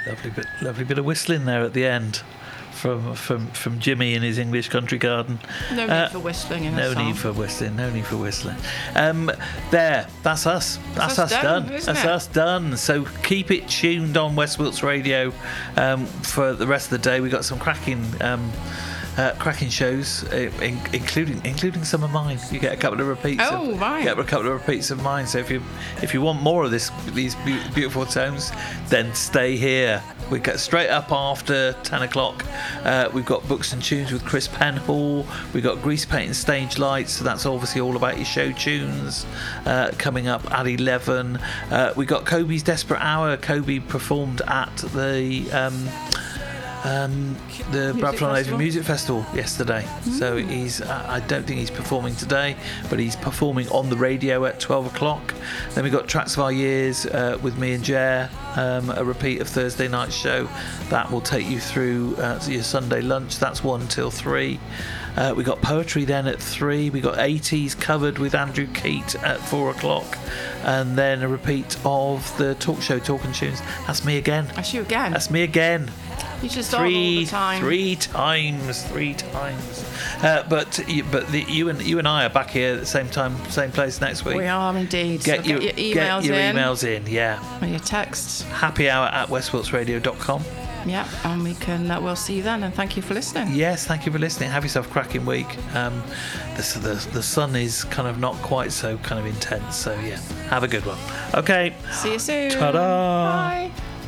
Lovely bit of whistling there at the end from Jimmy in his English country garden. No need for whistling in a song. No need for whistling. There, that's us. That's us done. That's us done. So keep it tuned on West Wilts Radio for the rest of the day. We got some cracking shows, including some of mine. You get a couple of repeats. Right. Get a couple of repeats of mine. So if you want more of these beautiful tones, then stay here. We get straight up after 10 o'clock. We've got Books and Tunes with Chris Penhall. We've got Grease Paint and Stage Lights. So that's obviously all about your show tunes. Coming up at 11. We got Kobe's Desperate Hour. Kobe performed at the Bradford Avon Music Festival yesterday. So I don't think he's performing today, but he's performing on the radio at 12 o'clock. Then we got Tracks of Our Years with me and Jer, a repeat of Thursday night's show. That will take you through your Sunday lunch. That's 1 till 3. We got poetry then at 3. We got 80s covered with Andrew Keat at 4 o'clock, and then a repeat of the talk show Talk and Tunes. That's me again. That's you again. That's me again. You just on all the time. Three times. But you and I are back here at the same time, same place next week. We are indeed. Get your emails in, yeah. And your texts. happyhour@westwiltsradio.com. Yeah, and we'll see you then, and thank you for listening. Yes, thank you for listening. Have yourself a cracking week. The sun is kind of not quite so kind of intense, so yeah, have a good one. Okay. See you soon. Ta-da. Bye.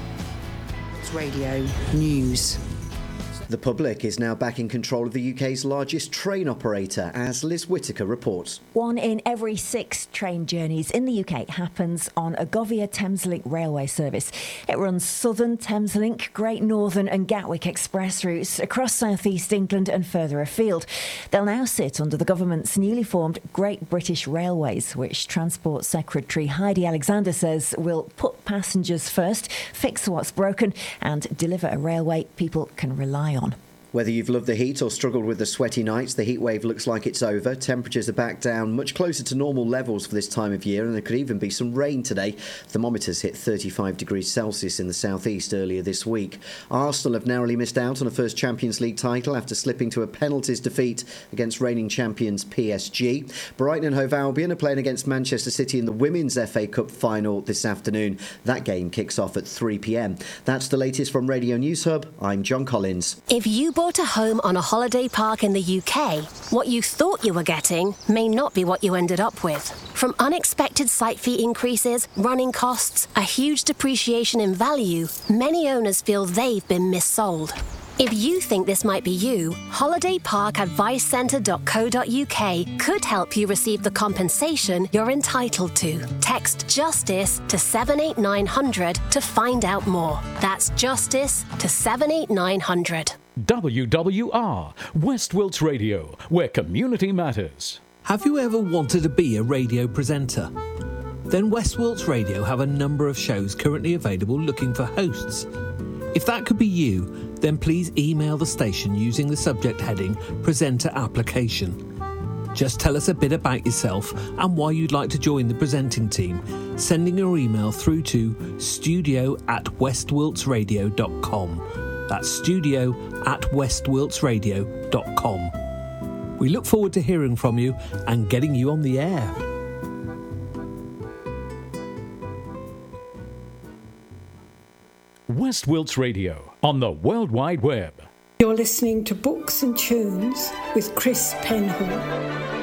Radio News. The public is now back in control of the UK's largest train operator, as Liz Whittaker reports. 1 in every 6 train journeys in the UK happens on a Govia Thameslink railway service. It runs Southern, Thameslink, Great Northern and Gatwick Express routes across South East England and further afield. They'll now sit under the government's newly formed Great British Railways, which Transport Secretary Heidi Alexander says will put passengers first, fix what's broken and deliver a railway people can rely on. Whether you've loved the heat or struggled with the sweaty nights, the heat wave looks like it's over. Temperatures are back down much closer to normal levels for this time of year, and there could even be some rain today. Thermometers hit 35 degrees Celsius in the southeast earlier this week. Arsenal have narrowly missed out on a first Champions League title after slipping to a penalties defeat against reigning champions PSG. Brighton and Hove Albion are playing against Manchester City in the Women's FA Cup final this afternoon. That game kicks off at 3 p.m. That's the latest from Radio News Hub. I'm John Collins. If you bought a home on a holiday park in the UK, what you thought you were getting may not be what you ended up with. From unexpected site fee increases, running costs, a huge depreciation in value, many owners feel they've been missold. If you think this might be you, holidayparkadvicecentre.co.uk could help you receive the compensation you're entitled to. Text JUSTICE to 78900 to find out more. That's JUSTICE to 78900. WWR, West Wilts Radio, where community matters. Have you ever wanted to be a radio presenter? Then West Wilts Radio have a number of shows currently available looking for hosts. If that could be you, then please email the station using the subject heading Presenter Application. Just tell us a bit about yourself and why you'd like to join the presenting team, sending your email through to studio@westwiltsradio.com. That's studio@westwiltsradio.com. We look forward to hearing from you and getting you on the air. West Wilts Radio on the World Wide Web. You're listening to Books and Tunes with Chris Penhall.